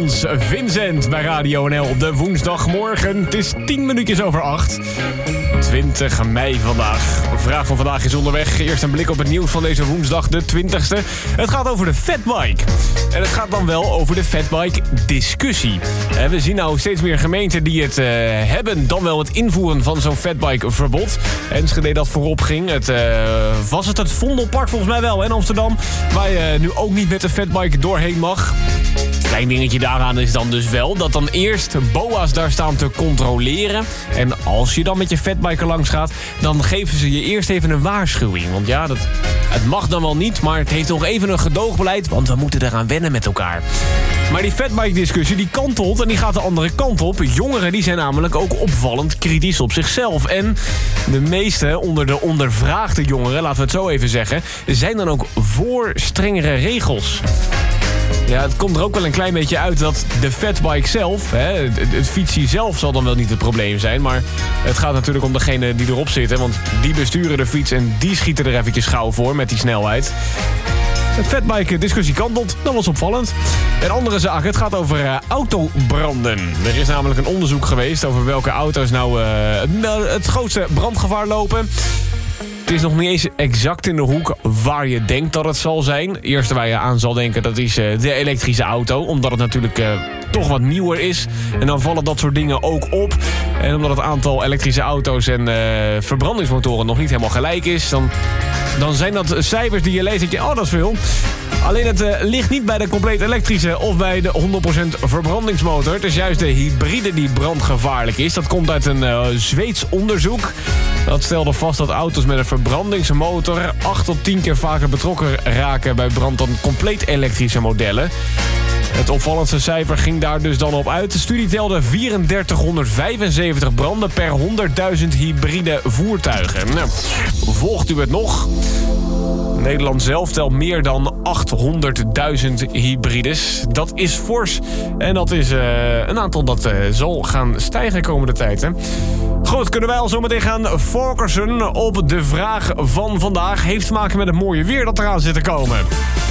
Frans Vincent bij Radio NL op de woensdagmorgen. Het is 10 minuutjes over 8. 20 mei vandaag. De vraag van vandaag is onderweg. Eerst een blik op het nieuws van deze woensdag, de 20e. Het gaat over de fatbike. En het gaat dan wel over de fatbike-discussie. We zien nou steeds meer gemeenten die het hebben, dan wel het invoeren van zo'n fatbike-verbod. Enschede dat voorop ging. Was het Vondelpark volgens mij wel in Amsterdam, waar je nu ook niet met de fatbike doorheen mag. Klein dingetje daaraan is dan dus wel dat dan eerst BOA's daar staan te controleren. En als je dan met je fatbike langs gaat, dan geven ze je eerst even een waarschuwing. Want ja, het mag dan wel niet, maar het heeft nog even een gedoogbeleid, want we moeten eraan wennen met elkaar. Maar die fatbike-discussie die kantelt en die gaat de andere kant op. Jongeren die zijn namelijk ook opvallend kritisch op zichzelf. En de meeste onder de ondervraagde jongeren, laten we het zo even zeggen, zijn dan ook voor strengere regels. Ja, het komt er ook wel een klein beetje uit dat de fatbike zelf, het fietsie zelf zal dan wel niet het probleem zijn. Maar het gaat natuurlijk om degene die erop zitten, want die besturen de fiets en die schieten er eventjes gauw voor met die snelheid. De fatbike-discussie kantelt, dat was opvallend. Een andere zaak, het gaat over autobranden. Er is namelijk een onderzoek geweest over welke auto's nou het grootste brandgevaar lopen. Het is nog niet eens exact in de hoek waar je denkt dat het zal zijn. Het eerste waar je aan zal denken, dat is de elektrische auto. Omdat het natuurlijk toch wat nieuwer is. En dan vallen dat soort dingen ook op. En omdat het aantal elektrische auto's en verbrandingsmotoren nog niet helemaal gelijk is, dan zijn dat cijfers die je leest en je, oh, dat is veel. Alleen het ligt niet bij de compleet elektrische of bij de 100% verbrandingsmotor. Het is juist de hybride die brandgevaarlijk is. Dat komt uit een Zweeds onderzoek. Dat stelde vast dat auto's met een verbrandingsmotor 8 tot 10 keer vaker betrokken raken bij brand dan compleet elektrische modellen. Het opvallendste cijfer ging daar dus dan op uit. De studie telde 3475 branden per 100.000 hybride voertuigen. Nou, volgt u het nog? Nederland zelf telt meer dan 800.000 hybrides. Dat is fors. En dat is een aantal dat zal gaan stijgen komende tijd. Hè? Goed, kunnen wij al zo meteen gaan focussen op de vraag van vandaag. Heeft te maken met het mooie weer dat eraan zit te komen.